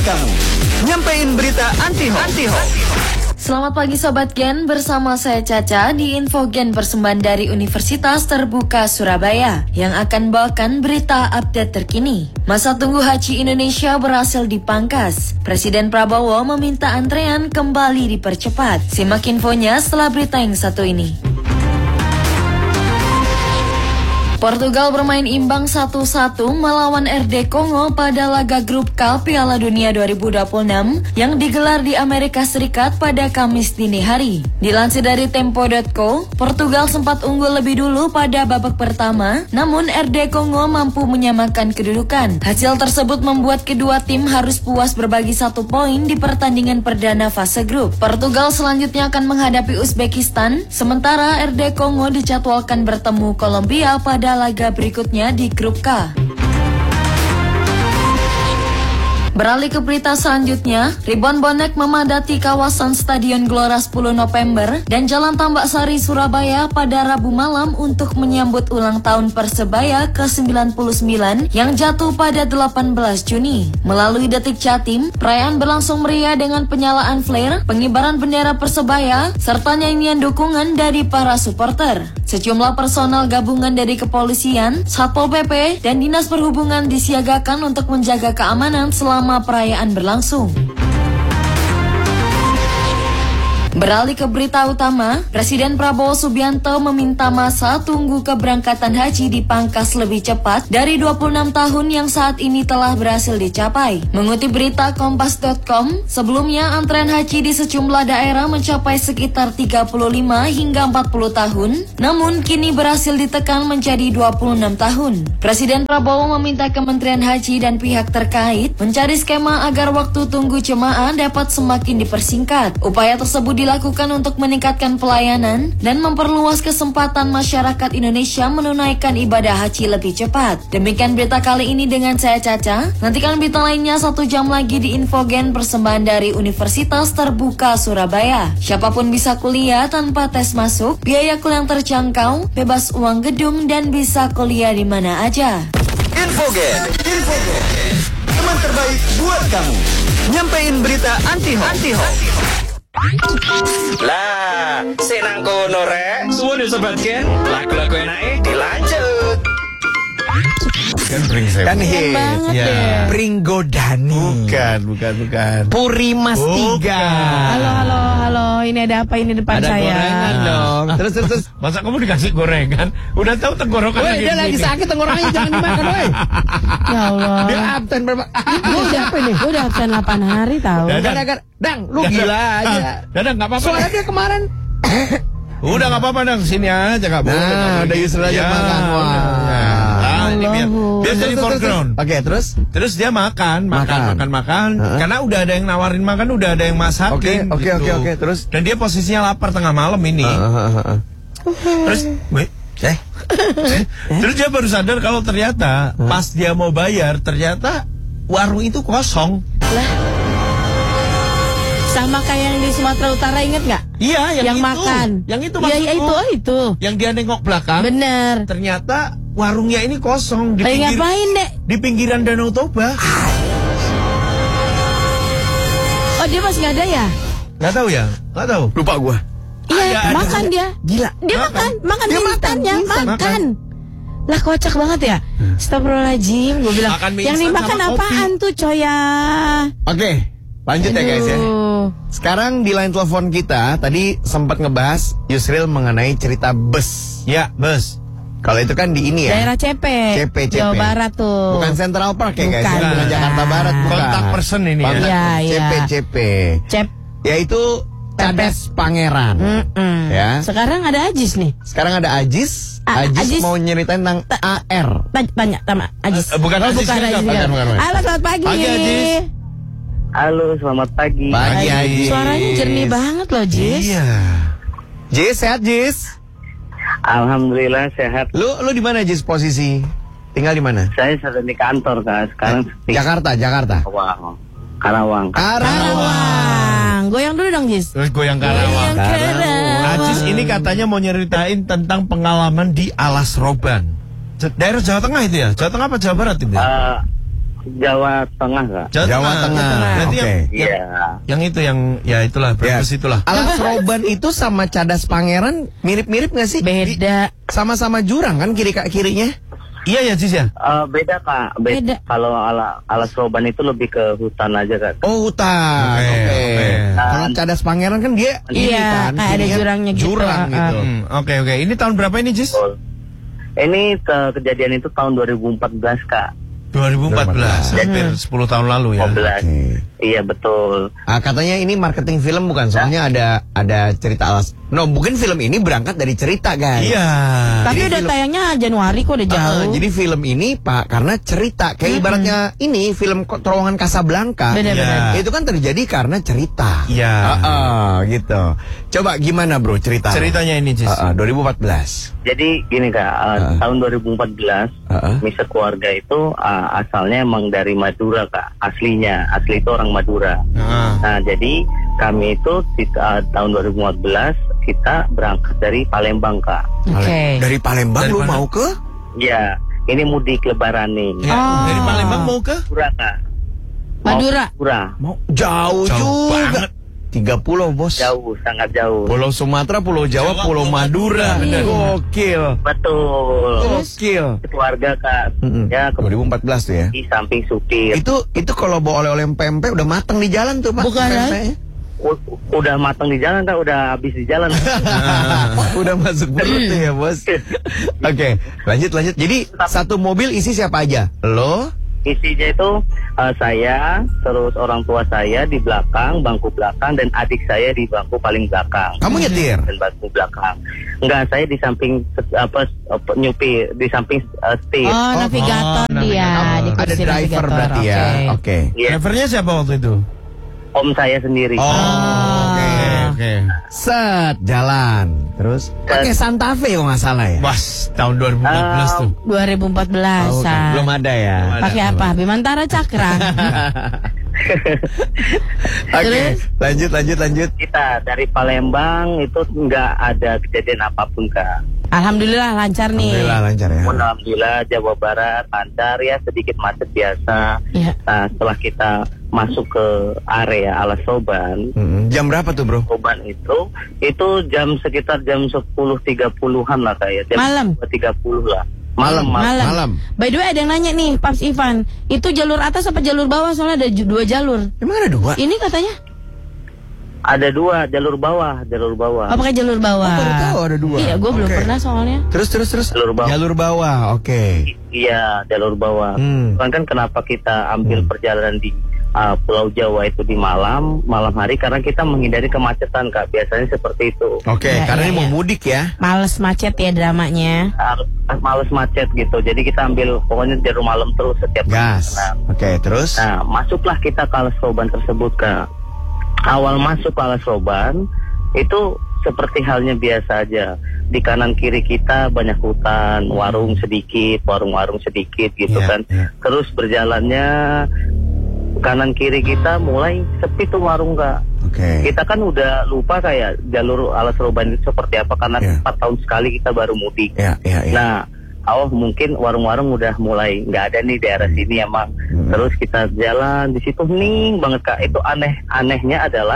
kamu. Nyampein berita anti-hoax. Selamat pagi Sobat Gen, bersama saya Caca di Info Gen persembahan dari Universitas Terbuka Surabaya yang akan bawakan berita update terkini. Masa tunggu haji Indonesia berhasil dipangkas. Presiden Prabowo meminta antrean kembali dipercepat. Simak infonya setelah berita yang satu ini. Portugal bermain imbang 1-1 melawan RD Kongo pada laga grup K Piala Dunia 2026 yang digelar di Amerika Serikat pada Kamis dini hari. Dilansir dari Tempo.co, Portugal sempat unggul lebih dulu pada babak pertama, namun RD Kongo mampu menyamakan kedudukan. Hasil tersebut membuat kedua tim harus puas berbagi 1 poin di pertandingan perdana fase grup. Portugal selanjutnya akan menghadapi Uzbekistan, sementara RD Kongo dijadwalkan bertemu Kolombia pada laga berikutnya di grup K. Beralih ke berita selanjutnya, ribuan bonek memadati kawasan Stadion Gelora 10 November dan Jalan Tambak Sari Surabaya pada Rabu malam untuk menyambut ulang tahun Persebaya ke-99 yang jatuh pada 18 Juni. Melalui Detik Jatim, perayaan berlangsung meriah dengan penyalaan flare, pengibaran bendera Persebaya, serta nyanyian dukungan dari para supporter. Sejumlah personal gabungan dari kepolisian, Satpol PP, dan Dinas Perhubungan disiagakan untuk menjaga keamanan selama perayaan berlangsung. Beralih ke berita utama, Presiden Prabowo Subianto meminta masa tunggu keberangkatan haji dipangkas lebih cepat dari 26 tahun yang saat ini telah berhasil dicapai. Mengutip berita Kompas.com, sebelumnya antrean haji di sejumlah daerah mencapai sekitar 35 hingga 40 tahun, namun kini berhasil ditekan menjadi 26 tahun. Presiden Prabowo meminta Kementerian Haji dan pihak terkait mencari skema agar waktu tunggu jemaah dapat semakin dipersingkat. Upaya tersebut dilakukan untuk meningkatkan pelayanan dan memperluas kesempatan masyarakat Indonesia menunaikan ibadah haji lebih cepat. Demikian berita kali ini dengan saya Caca. Nantikan berita lainnya 1 jam lagi di Infogen persembahan dari Universitas Terbuka Surabaya. Siapapun bisa kuliah tanpa tes masuk, biaya kuliah terjangkau, bebas uang gedung, dan bisa kuliah di mana aja. Infogen. Teman terbaik buat kamu. Nyampein berita anti-hoax. Lah, senang kono rek. Suwun ya Sobat Gen. Lagu-lagu enake dilanjut. Kan hits ya. Pringgodani. Bukan. Puri Mas 3. Halo, ini ada apa ini depan Ada saya? gorengan dong. Terus. Masa kamu dikasih gorengan? Udah tahu tenggorokan Woi, dia lagi sakit tenggorokannya, jangan dimakan, woi. Ya Allah. Dia absen berapa? Gue udah absen 8 hari tahu. Gara-gara Dang, lu gila aja. Dadang nggak apa-apa. Soalnya dia kemarin. Udah nggak apa-apa dong, sini aja nggak boleh. Nah, udah Yusra aja makan. Wah. Ini biar jadi foreground. Oke, terus dia makan. Karena udah ada yang nawarin makan, udah ada yang masakin. Oke, terus. Dan dia posisinya lapar tengah malam ini. Terus, terus dia baru sadar kalau ternyata pas dia mau bayar, ternyata warung itu kosong. Lah. Sama kayak yang di Sumatera Utara, inget nggak? Iya, yang itu. Makan. Yang itu maksudku. Iya, itu. Yang dia nengok belakang. Bener. Ternyata warungnya ini kosong di ngapain, Dek? Di pinggiran Danau Toba. Oh, dia masih nggak ada ya? Nggak tahu. Lupa gua. Iya, makan dia. Gila. Dia makan Dia instannya, makan. Lah kocak banget ya. Astagfirullahaladzim, gue bilang. Makan mie Yang instan dimakan sama apaan kopi. tuh, coya? Oke, lanjut ya guys ya. Sekarang di line telepon kita tadi sempat ngebahas Yusril mengenai cerita bus. Ya, bus. Kalau itu kan di ini ya. Daerah CP. Jawa Barat tuh. Bukan Central Park ya guys. Bukan. Bukan Jakarta Barat, bukan. Kontak person ini ya. Iya. CP. Cep. Yaitu Cadas Pangeran. Ya. Sekarang ada Ajis nih. Sekarang ada Ajis. Ajis mau nyeritain tentang AR. Banyak sama Ajis. Bukan Ajis juga. Bukan. Halo, selamat pagi. Pagi, Ajis. Halo, selamat pagi. Pagi, Ajis. Suaranya jernih banget loh, Jis. Iya. Jis, sehat Jis? Alhamdulillah sehat. Lu di mana Jis posisi? Tinggal di mana? Saya sedang di kantor, Kak. Sekarang di Jakarta. Karawang. Goyang dulu dong, Jis. Terus goyang Karawang. Ajis ini katanya mau nyeritain tentang pengalaman di Alas Roban. Daerah Jawa Tengah itu ya? Jawa Tengah apa Jawa Barat itu? Jawa Tengah Kak. Jawa Tengah. Berarti Oke. Iya. yang itu yang ya itulah Brebes itulah. Alas Roban itu sama Cadas Pangeran mirip-mirip nggak sih? Beda. Sama-sama jurang kan kirinya? Iya ya Cis ya. Beda Kak. Beda. Kalau alas roban itu lebih ke hutan aja Kak. Oh hutan. Oke, Oke. oke. Kalau Cadas Pangeran kan dia ini Iya, kan, kayak ada kirinya jurangnya gitu. Jurang gitu. Oke. Ini tahun berapa ini Cis? Betul. Ini kejadian itu tahun 2014 Kak. 2014. Hampir 10 tahun lalu ya. 15. Oke. Iya betul. Katanya ini marketing film bukan? Soalnya ada cerita alas. No, mungkin film ini berangkat dari cerita guys. Iya. Tapi Jadi udah film- tayangnya Januari kok udah jauh. Jadi film ini Pak karena cerita kayak ibaratnya ini film Terowongan Casablanca. Benar-benar. Itu kan terjadi karena cerita. Iya. Gitu. Coba gimana bro cerita? Ceritanya ini Cis. 2014. Jadi gini Kak, tahun 2014 Mr. Keluarga itu asalnya emang dari Madura Kak, aslinya. Asli itu orang Madura. Nah, jadi kami itu di tahun 2014 kita berangkat dari Palembang Kak. Oke. Dari Palembang Dari lu mana? mau ke? Ya, ini mudik lebaran nih. Ya, Oh. dari Palembang mau ke? Madura Kak. Madura. Madura. Mau jauh Jauh juga. banget. 3 pulau bos. Jauh, sangat jauh. Pulau Sumatera, Pulau Jawa, Jawa, Pulau Pulau Madura. Madura. Gokil. Betul. Gokil. Keluarga Kak. Ya, 2014 tuh ya. di samping supir. Itu kalau bawa oleh-oleh pempek udah matang di jalan tuh Pak. Bukan, Pempeknya. Udah matang di jalan Kak, udah habis di jalan. Udah masuk perut tuh ya bos. Oke, lanjut. Jadi satu mobil isi siapa aja? Lo? Isinya itu saya, terus orang tua saya di belakang, bangku belakang, dan adik saya di bangku paling belakang. Kamu nyetir? Dan bangku belakang. Enggak, saya di samping nyupi, di samping setir. Oh, navigator dia. Di Ada kursi driver navigator. berarti ya. Oke. Iya, Drivernya siapa waktu itu? om saya sendiri. Oke. Set, jalan. Terus pakai Santa Fe kok nggak salah ya? Bas, tahun 2014 tuh. 2014. Belum ada ya. Pakai apa? Bimantara Cakra. Oke, lanjut. Kita dari Palembang itu nggak ada kejadian apapun Kak. Alhamdulillah lancar nih. Alhamdulillah lancar ya. Alhamdulillah Jawa Barat lancar ya, sedikit macet biasa. Iya. Nah, setelah kita masuk ke area Alas Roban, Jam berapa tuh bro? Roban itu jam sekitar jam 10.30-an lah kayak jam Malam. 10.30 lah. Malam. By the way ada yang nanya nih, Paps Ivan, itu jalur atas apa jalur bawah? Soalnya ada dua jalur. Emang ada dua? Ini katanya, Ada dua, jalur bawah. oh pakai jalur bawah. Baru tahu ada dua. Iya, gue belum Oke. pernah soalnya. Terus. Jalur bawah. Jalur bawah, oke. Iya, jalur bawah. Kan kenapa kita ambil perjalanan di Pulau Jawa itu di malam hari karena kita menghindari kemacetan Kak. Biasanya seperti itu. Oke, Ya, karena ya, ini mau ya. mudik ya. Males macet ya dramanya. Harus males macet gitu. Jadi kita ambil pokoknya jalur malam terus setiap Gas. perjalanan. Oke, terus? Nah, masuklah kita ke Alas Roban tersebut Kak. Awal masuk ke Alas Roban itu seperti halnya biasa aja. Di kanan kiri kita banyak hutan, warung sedikit gitu Iya, kan. iya. Terus berjalannya kanan kiri kita mulai sepi tuh warung Kak. Oke. Kita kan udah lupa kayak jalur Alas Roban itu seperti apa karena Iya. 4 tahun sekali kita baru mudik. Ya. Nah, mungkin warung-warung udah mulai nggak ada nih daerah sini emang. Terus kita jalan di situ hening banget Kak. Itu anehnya adalah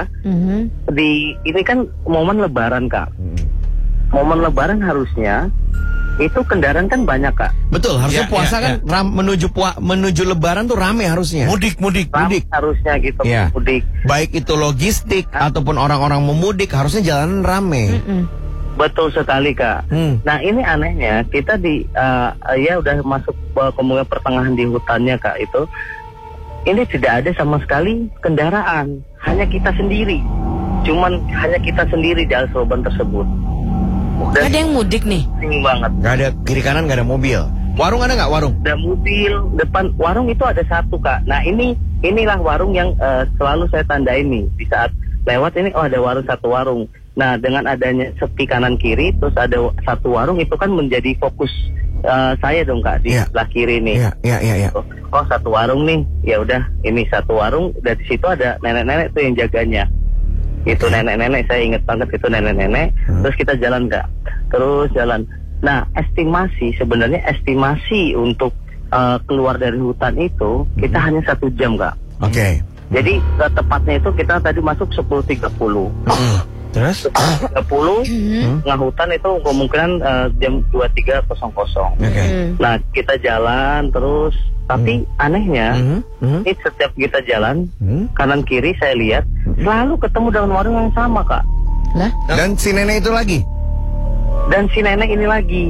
ini kan momen Lebaran Kak. Momen Lebaran harusnya itu kendaraan kan banyak Kak. Betul, harusnya Ya, puasa ya, kan menuju lebaran tuh rame harusnya. Mudik. Ramai harusnya gitu Iya. mudik. Baik itu logistik ataupun orang-orang memudik harusnya jalanan rame. Betul sekali Kak. Nah ini anehnya kita ya udah masuk kemudian pertengahan di hutannya Kak itu. Ini tidak ada sama sekali kendaraan, hanya kita sendiri. Hanya kita sendiri di Alas Roban tersebut. Ada yang mudik nih. Sering banget. Gak ada kiri kanan, gak ada mobil. Warung ada nggak warung? Ada mobil depan warung itu ada satu Kak. Nah inilah warung yang selalu saya tandai nih di saat lewat ini ada satu warung. Nah dengan adanya sepi kanan kiri terus ada satu warung itu kan menjadi fokus saya dong Kak di Iya. sebelah kiri nih. Iya. Oh satu warung nih, ya udah ini satu warung. Dari situ ada nenek-nenek tuh yang jaganya. Itu nenek-nenek, saya ingat banget itu nenek-nenek. Terus kita jalan Kak, terus jalan. Nah estimasi untuk keluar dari hutan itu kita hanya 1 jam Kak. Oke. Jadi tepatnya itu kita tadi masuk 10.30. Terus? 10 tengah hutan itu kemungkinan jam 23.00. Oke. Nah kita jalan terus, tapi anehnya ini setiap kita jalan kanan kiri saya lihat selalu ketemu dengan warung yang sama Kak. Lah? Dan si nenek itu lagi? Dan si nenek ini lagi.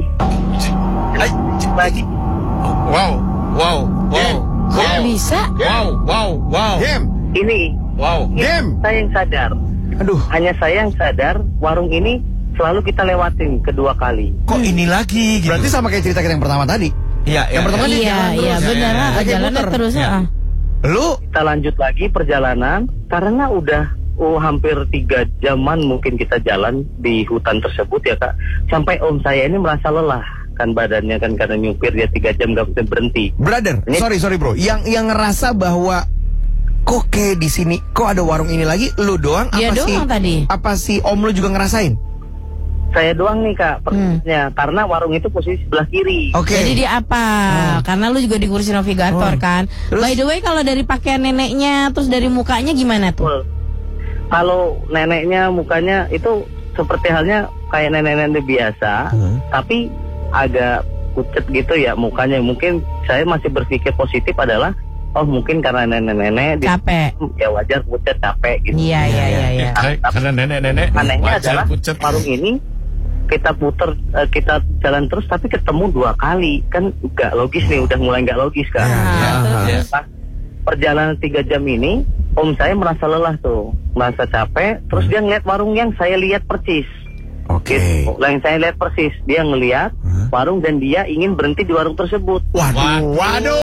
Wow. Kok bisa? Wow. Game. Ini Game. saya yang sadar. Aduh. Hanya saya yang sadar warung ini selalu kita lewatin kedua kali. Kok ini lagi gitu? Berarti sama kayak cerita kita yang pertama tadi. Iya, Yang pertama dia jalan Iya, terus. benar. Lagi Jalannya muter. terus. Ya. Lu Kita lanjut lagi perjalanan karena udah hampir 3 jaman mungkin kita jalan di hutan tersebut ya Kak. Sampai om saya ini merasa lelah kan badannya kan karena nyupir dia 3 jam gak bisa berhenti. brother, sorry bro. Yang ngerasa bahwa kok kayak di sini kok ada warung ini lagi, lu doang Dia apa doang tadi. Apa si om lu juga ngerasain? Saya doang nih Kak persisnya karena warung itu posisi sebelah kiri. Oke. Jadi dia apa? Karena lu juga di kursi navigator kan. Terus? By the way, kalau dari pakaian neneknya terus dari mukanya gimana tuh? Betul. Kalau neneknya mukanya itu seperti halnya kayak nenek-nenek biasa, tapi agak pucet gitu ya mukanya. Mungkin saya masih berpikir positif adalah mungkin karena nenek-nenek Capek. ya wajar pucet capek gitu. Iya. Karena nenek-nenek Anehnya wajar adalah pucet. warung ini kita puter kita jalan terus tapi ketemu 2 kali kan nggak logis nih, udah mulai nggak logis kan. Ya. Pas perjalanan 3 jam ini om saya merasa lelah tuh, merasa capek, terus dia ngeliat warung yang saya lihat persis. Oke. Gitu. Yang saya lihat persis, dia ngelihat warung dan dia ingin berhenti di warung tersebut. Waduh.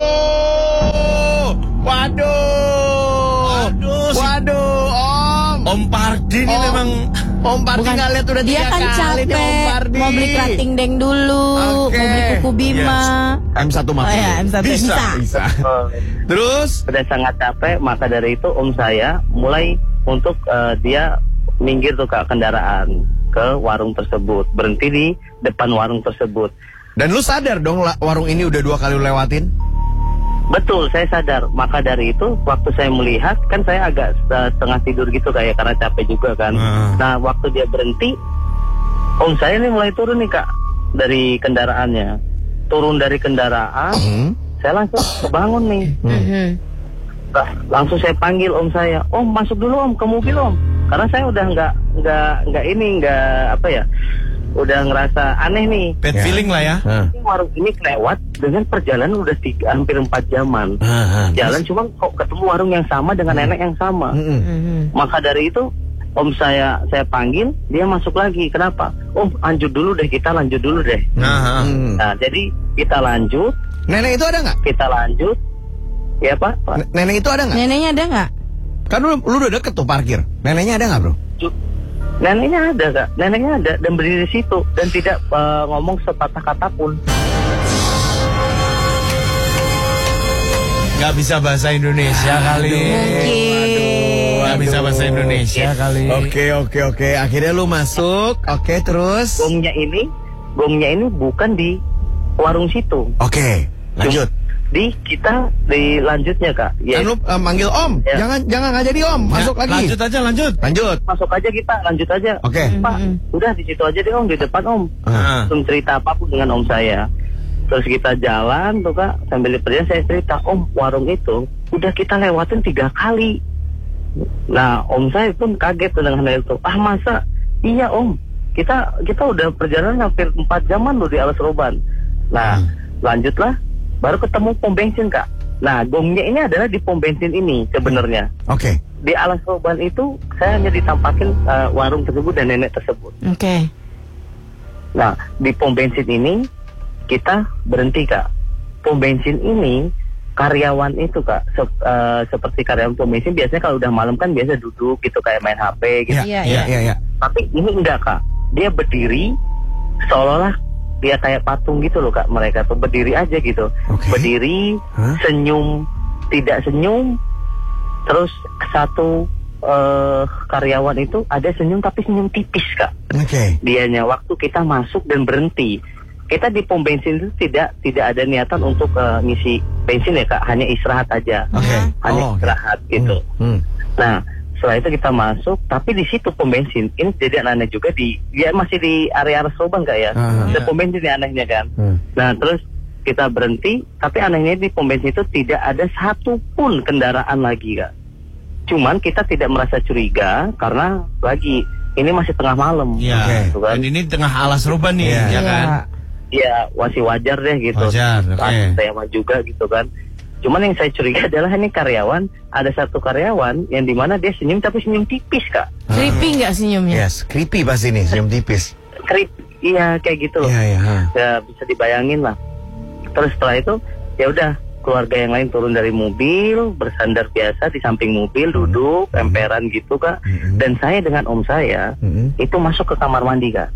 Om Pardi ini memang Om Pardi nggak lihat udah Dia 3 kan kali nih Om capek. Pardi. Mau beli kerating deng dulu, Oke. mau beli kuku bima. M1 Oh maksudnya. ya, M1 bisa. Terus Sudah sangat capek, maka dari itu om saya mulai untuk dia minggir tuh ke kendaraan ke warung tersebut, berhenti di depan warung tersebut. dan lu sadar dong warung ini udah 2 kali lu lewatin? Betul, saya sadar. Maka dari itu, waktu saya melihat, kan saya agak setengah tidur gitu kayak karena capek juga kan. Nah, waktu dia berhenti, om saya ini mulai turun nih Kak dari kendaraannya. Turun dari kendaraan, saya langsung kebangun nih. Nah, langsung saya panggil om saya, om masuk dulu om ke mobil om. Karena saya udah nggak apa ya, udah ngerasa aneh nih. bad feeling lah ya. Warung ini kelewat dengan perjalanan udah hampir 4 jaman. Jalan cuma kok ketemu warung yang sama dengan nenek yang sama. Maka dari itu om saya panggil, dia masuk lagi. Kenapa? Om lanjut dulu deh, kita lanjut dulu deh. Nah jadi kita lanjut. Nenek itu ada nggak? Kita lanjut. Ya Pak. Nenek itu ada nggak? Neneknya ada nggak? Kan lu udah deket tuh parkir. Neneknya ada nggak bro? Neneknya ada Kak. Neneknya ada dan berdiri di situ dan tidak ngomong sepatah kata pun. Gak bisa bahasa Indonesia kali. Gak bisa bahasa Indonesia kali. Oke. Akhirnya lu masuk. Oke, terus. Gongnya ini bukan di warung situ. Oke, lanjut. Di lanjutnya Kak. Dan lu manggil om. Ya. Jangan nggak jadi om. Masuk lagi. Lanjut. Masuk aja kita, lanjut aja. Oke. Pak, udah di situ aja deh om, di depan om. Belum cerita apapun dengan om saya. Terus kita jalan tuh Kak, sambil perjalanan saya cerita, om warung itu udah kita lewatin 3 kali. Nah om saya pun kaget dengan hal itu. Masa? Iya om, kita udah perjalanan hampir 4 jaman loh di Alas Roban. Nah lanjutlah, baru ketemu pom bensin Kak. Nah gongnya ini adalah di pom bensin ini sebenarnya. Oke. Di Alas Roban itu saya hanya ditampakin warung tersebut dan nenek tersebut. Oke. Nah di pom bensin ini kita berhenti Kak. Pom bensin ini karyawan itu Kak seperti karyawan pom bensin biasanya kalau udah malam kan biasa duduk gitu kayak main HP gitu. Iya. Tapi ini enggak Kak. Dia berdiri seolah-olah dia kayak patung gitu loh Kak. Mereka tuh berdiri aja gitu. Berdiri, senyum, tidak senyum. Terus satu karyawan itu ada senyum tapi senyum tipis Kak. Oke. Dianya waktu kita masuk dan berhenti. kita di pom bensin itu tidak ada niatan untuk ngisi bensin ya Kak, hanya istirahat aja. Hanya istirahat gitu. Nah, setelah itu kita masuk, tapi di situ pom bensin ini jadi aneh juga, dia masih di area Soban Kak ya. Ada pom bensin yang anehnya kan. Nah, terus kita berhenti, tapi anehnya di pom bensin itu tidak ada satupun kendaraan lagi Kak. Cuman kita tidak merasa curiga karena lagi ini masih tengah malam. Gitu kan. Dan ini tengah alas Roban nih, ya kan? Iya, masih wajar deh gitu. Wajar, Karyawan juga gitu kan. Cuman yang saya curiga adalah ini karyawan, ada satu karyawan yang dimana dia senyum tapi senyum tipis Kak. Creepy nggak senyumnya? Yes, creepy pasti nih, senyum tipis. Iya kayak gitu loh. Ya, bisa dibayangin lah. Terus setelah itu ya udah, keluarga yang lain turun dari mobil, bersandar biasa di samping mobil, duduk, emperan gitu Kak. Dan saya dengan om saya itu masuk ke kamar mandi Kak.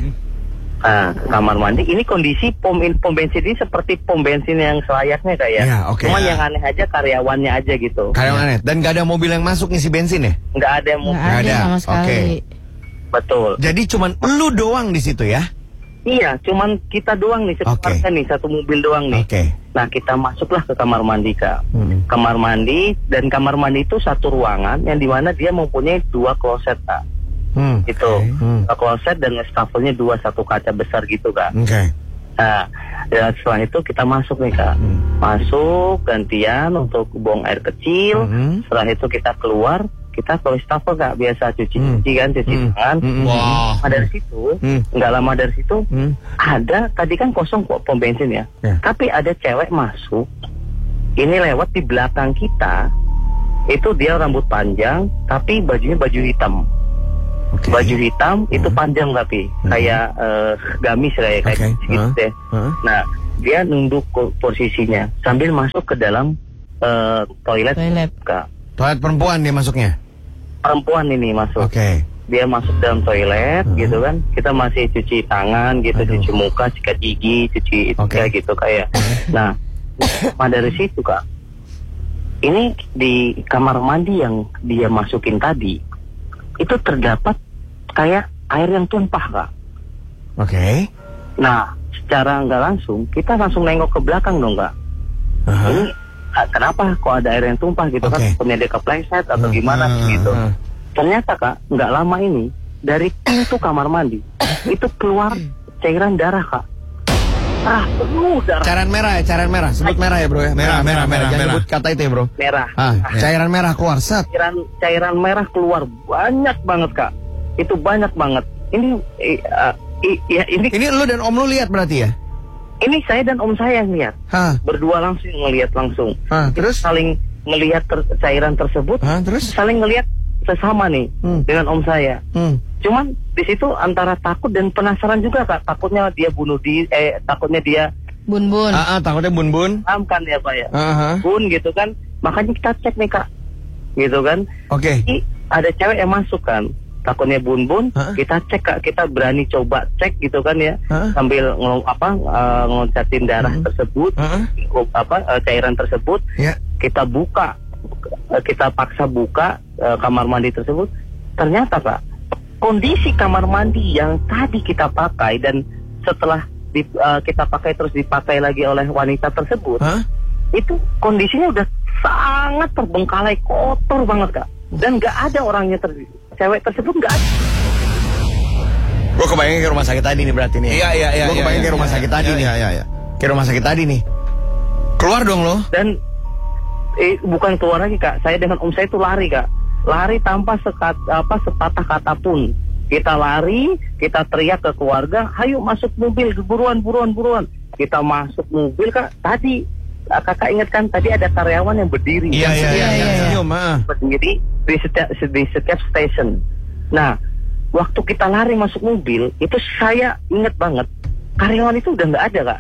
Nah, kamar mandi ini kondisi pom bensin ini seperti pom bensin yang selayaknya Kak ya. Cuman yang aneh aja karyawannya aja gitu. Karyawan aneh. Dan gak ada mobil yang masuk ngisi bensin ya? Nggak ada mobil. Nggak ada sama sekali. Betul. Jadi cuman lu doang di situ ya? Iya, cuman kita doang nih, satu mobil doang nih. Nah, kita masuklah ke kamar mandi Kak. Kamar mandi, dan kamar mandi itu satu ruangan yang dimana dia mempunyai 2 kloset Kak. Itu 2 kloset dan wastafelnya 2, satu kaca besar gitu Kak. Nah, ya setelah itu kita masuk nih Kak. Masuk gantian untuk buang air kecil. Setelah itu kita keluar, kita ke wastafel Kak, biasa cuci tangan. Nah, dari situ, nggak lama dari situ ada, tadi kan kosong kok pom bensin ya. Tapi ada cewek masuk, ini lewat di belakang kita. Itu dia rambut panjang, tapi bajunya baju hitam. Baju hitam itu panjang tapi kayak gamis kayak gitu deh. Nah, dia nunduk posisinya sambil masuk ke dalam toilet. Kak. Toilet perempuan dia masuknya? Perempuan ini masuk. Dia masuk dalam toilet gitu kan. Kita masih cuci tangan gitu, cuci muka, sikat gigi, cuci itu kayak gitu kayak. Nah, dari situ Kak. Ini di kamar mandi yang dia masukin tadi, itu terdapat kayak air yang tumpah Kak. Nah, secara nggak langsung kita langsung nengok ke belakang dong Kak. Ini kenapa kok ada air yang tumpah gitu kan? Punya dia kepleset atau gimana gitu. Ternyata Kak, nggak lama ini dari pintu kamar mandi itu keluar cairan darah Kak. Penuh darah. Cairan merah ya, cairan merah. Sebut merah ya bro ya. Merah. Jangan sebut kata itu ya bro. Merah. Cairan merah keluar set. Cairan merah keluar banyak banget Kak. Itu banyak banget. Ini ini lu dan om lu lihat berarti ya? Ini saya dan om saya yang lihat. Berdua langsung ngelihat langsung. Terus saling ngelihat cairan tersebut. Terus saling ngelihat sesama nih dengan om saya. Cuman di situ antara takut dan penasaran juga Kak. Takutnya dia takutnya dia Bun-bun. Takutnya bun-bun. Paham kan ya Pak ya? Bun gitu kan. Makanya kita cek nih Kak. Gitu kan. Jadi ada cewek yang masuk kan. Takutnya bun-bun, kita cek Kak, kita berani coba cek gitu kan ya, sambil ngeloncatin darah tersebut, cairan tersebut, kita buka, kita paksa buka kamar mandi tersebut. Ternyata Kak, kondisi kamar mandi yang tadi kita pakai dan setelah kita pakai terus dipakai lagi oleh wanita tersebut, itu kondisinya udah sangat terbengkalai, kotor banget Kak, dan nggak ada orangnya cewek tersebut nggak ada. Gue kebayang ke rumah sakit tadi nih berarti nih. Iya. Gue kebayang ke rumah sakit tadi nih. Iya. Ke rumah sakit tadi nih. Keluar dong lo. Dan bukan keluar lagi Kak. Saya dengan om saya itu lari Kak. Lari tanpa sepatah kata pun. Kita lari, kita teriak ke keluarga, ayo masuk mobil, buruan. Kita masuk mobil Kak. Tadi Kakak ingat kan tadi ada karyawan yang berdiri. Iya. Berdiri di setiap stasiun. Nah, waktu kita lari masuk mobil, itu saya ingat banget, karyawan itu udah nggak ada Kak.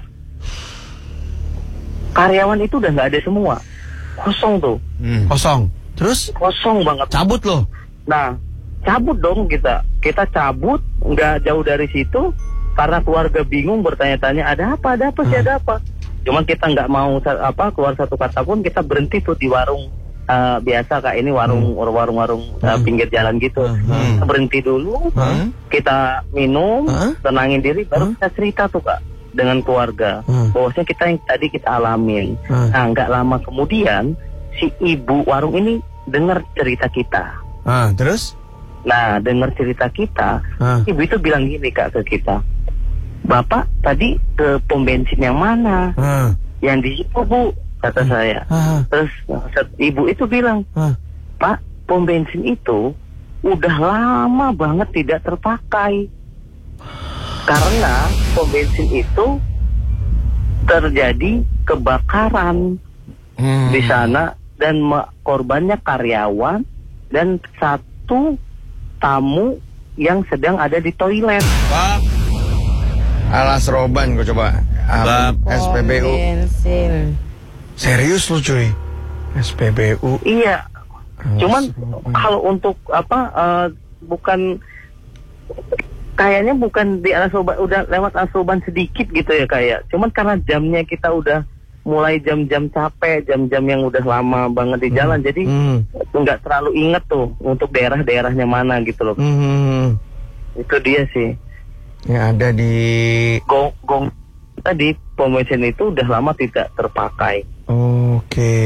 Karyawan itu udah nggak ada semua, kosong tuh. Kosong. Terus? Kosong banget. Cabut loh. Nah, cabut dong kita cabut, nggak jauh dari situ, karena keluarga bingung bertanya-tanya ada apa Cuman kita nggak mau keluar satu kata pun, kita berhenti tuh di warung biasa Kak, ini warung pinggir jalan gitu. Kita berhenti dulu, kita minum, tenangin diri, baru kita cerita tuh Kak. dengan keluarga. Bahwasanya kita yang tadi kita alamin. Nah, nggak lama kemudian si ibu warung ini dengar cerita kita. Terus? Nah, dengar cerita kita, ibu itu bilang gini Kak ke kita, Bapak tadi ke pom bensin yang mana? Yang di situ Bu, kata saya. Terus ibu itu bilang, Pak, pom bensin itu udah lama banget tidak terpakai. Karena pom bensin itu terjadi kebakaran di sana dan korbannya karyawan dan satu tamu yang sedang ada di toilet. Pak, Alas Roban gue coba. SPBU. Bensin. Serius lu cuy? SPBU. Iya. Cuman kalau untuk bukan kayaknya bukan di Alas Roban, udah lewat Alas Roban sedikit gitu ya kayak. Cuman karena jamnya kita udah mulai jam-jam capek, jam-jam yang udah lama banget di jalan, jadi nggak terlalu inget tuh untuk daerah-daerahnya mana gitu loh. Itu dia sih. Yang ada di Gong tadi pom bensin itu udah lama tidak terpakai. Oke.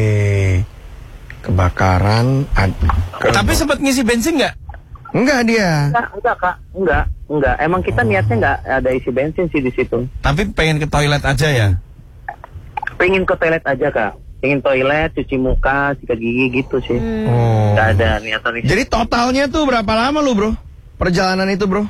Kebakaran. tapi sempat ngisi bensin nggak? Enggak dia. Enggak Kak, enggak. Emang kita niatnya nggak ada isi bensin sih di situ. Tapi pengen ke toilet aja ya? Pengen ke toilet aja Kak. Pengen toilet, cuci muka, sikat gigi gitu sih. Oh. Nggak ada niatan itu. Jadi totalnya tuh berapa lama lu bro? Perjalanan itu bro?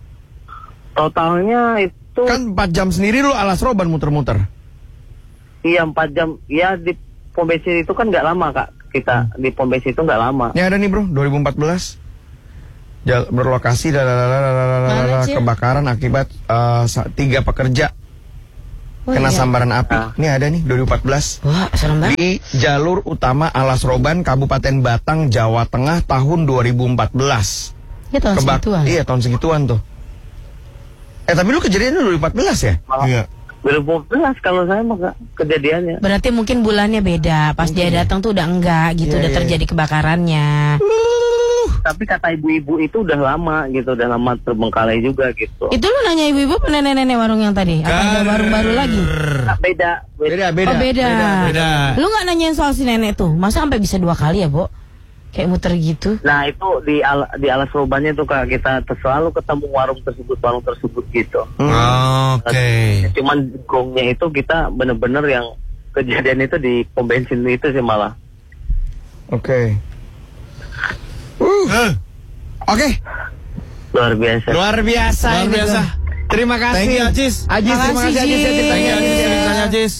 Totalnya itu Kan 4 jam sendiri lu Alas Roban muter-muter. iya 4 jam. Ya di pom bensin itu kan nggak lama Kak. Kita di pom bensin itu nggak lama. Ini ada nih bro, 2014 berlokasi kebakaran akibat 3 pekerja kena sambaran api. Ini ada nih 2014. Wah, serem banget. Di jalur utama Alas Roban, Kabupaten Batang, Jawa Tengah tahun 2014. Ya tahun segituan. Iya tahun segituan tuh. Tapi lu kejadiannya 2014 ya? Iya. 2014 kalau saya mah Kak, kejadiannya. Berarti mungkin bulannya beda. Pas dia datang tuh udah enggak gitu, udah terjadi kebakarannya. Tapi kata ibu-ibu itu udah lama gitu, udah lama terbengkalai juga gitu. Itu lu nanya ibu-ibu apa nenek-nenek warung yang tadi? Apa ada warung baru lagi? Nah, beda. Oh beda. Beda. Lu nggak nanyain soal si nenek tuh? Masa sampai bisa 2 kali ya, Bo? Kayak muter gitu. Nah itu di Alas Robannya tuh Kak, kita selalu ketemu warung tersebut gitu. Oke. Cuman gongnya itu kita bener-bener yang kejadian itu di pom bensin itu sih malah. Oke. Oke. Luar biasa. Luar biasa. Luar ini biasa. tuh. Terima kasih. Thank you, Ajis. Ajis, terima kasih Ajis. Thank you, Ajis. Ceritanya, Ajis.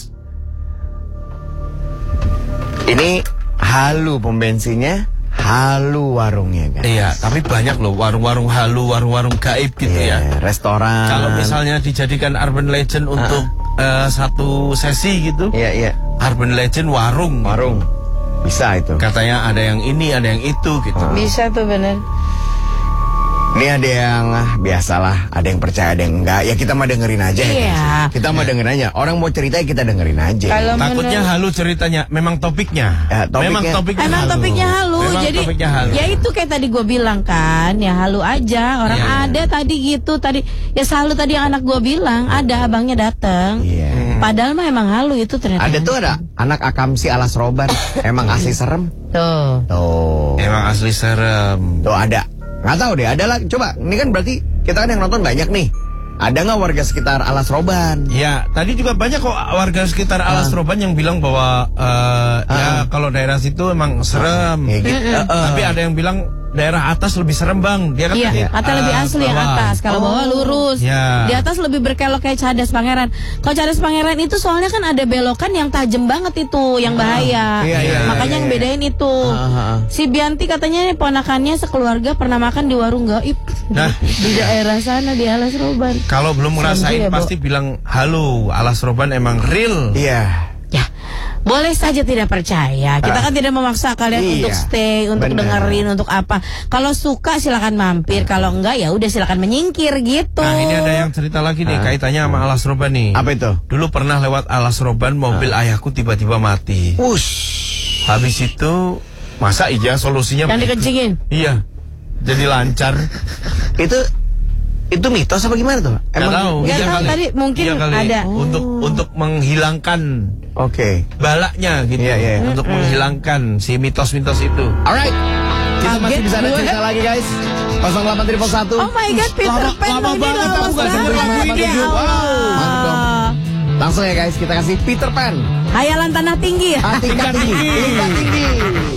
Ini halu pom bensinnya, halu warungnya kan. Iya, tapi banyak loh warung-warung halu, warung-warung gaib gitu ya. Restoran. Kalau misalnya dijadikan urban legend untuk satu sesi gitu. Iya. Urban legend warung. Warung. Bisa itu. Katanya ada yang ini, ada yang itu gitu. Bisa tuh bener. Ini ada yang biasalah, ada yang percaya, ada yang enggak. Ya kita mah dengerin aja ya. Iya. Guys. Kita mah dengerin aja. Orang mau cerita ya kita dengerin aja. Kalau Takutnya halu ceritanya, memang topiknya. Ya, topiknya- Memang topiknya Emang halu. topiknya halu, Memang jadi topiknya halu. ya itu kayak tadi gue bilang kan, ya halu aja. Orang Iya. ada tadi gitu, tadi ya selalu tadi yang anak gue bilang ada abangnya datang. Iya. Padahal mah emang halu itu ternyata. Ada tuh ada anak Akamsi Alas Roban. Emang asli serem. Tuh. Tuh. Emang asli serem. Tuh ada. Nggak tahu deh, ada lah. Coba, ini kan berarti kita kan yang nonton banyak nih. Ada nggak warga sekitar Alas Roban? Ya, tadi juga banyak kok warga sekitar Alas Roban yang bilang bahwa ya kalau daerah situ emang serem. Ya gitu. Tapi ada yang bilang daerah atas lebih serem bang. Dia kan Iya, tadi, kata lebih asli yang bawah. atas. Kalau bawah lurus, Ya. di atas lebih berkelok kayak Cadas Pangeran. Kalau Cadas Pangeran itu soalnya kan ada belokan yang tajam banget itu, yang bahaya. Iya, Makanya yang bedain itu. Si Bianti katanya nih ponakannya sekeluarga pernah makan di warung gaib Nah. di daerah sana di Alas Roban. Kalau belum ngerasain Serem juga, pasti bilang halo, Alas Roban emang real. Iya. Ya, boleh saja tidak percaya. Kita kan tidak memaksa kalian Iya, untuk stay, untuk benar. dengerin, untuk apa. Kalau suka silakan mampir, kalau enggak ya udah silakan menyingkir gitu. Nah ini ada yang cerita lagi nih kaitannya sama Alas Roban nih. Apa itu? Dulu pernah lewat Alas Roban, mobil ayahku tiba-tiba mati. Ush. Habis itu masa iya solusinya Yang begitu? dikencingin. Iya. Jadi lancar. Itu Itu mitos apa gimana tuh? Nggak tahu. Nggak Iya tahu kali. tadi mungkin Iya kali. ada. Untuk menghilangkan Oke. balaknya gitu. Iya. Untuk menghilangkan si mitos-mitos itu. Alright. Kita masih Kaget bisa ada gue. cerita lagi guys. 0831. Oh my god, Peter Pan lama ini banget udah aku lama nggak denger lagu banget. ini. Ya Wow. Allah. Mantap dong. Langsung ya guys, kita kasih Peter Pan. Hayalan tanah tinggi. Tingkat tinggi. Tingkat tinggi.